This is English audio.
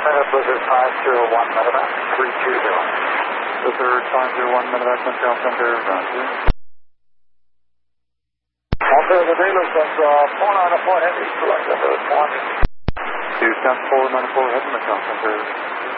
minute, Blizzard 501 medevac, 320. Blizzard 501 medevac, Montreal Center, Roger. Okay, the dealer says 494 heavy, select number 1. 2 South 494 heavy, Montreal Center.